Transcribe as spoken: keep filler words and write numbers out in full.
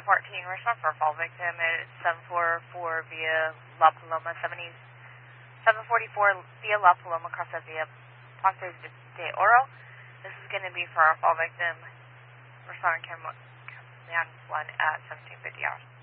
fourteen, response for a fall victim is seven forty-four via La Paloma, seven forty-four via La Paloma, across the via Ponce de Oro. This is going to be for our fall victim, responding Command one at seventeen fifty hours.